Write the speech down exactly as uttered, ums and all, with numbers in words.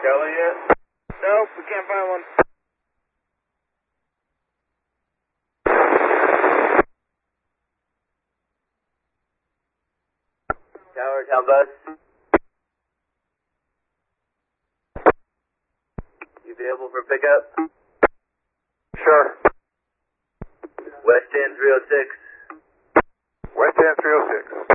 Kelly yet? Nope, we can't find one. Tower, town bus. You available for pickup? Sure. West End three oh six. West End three oh six.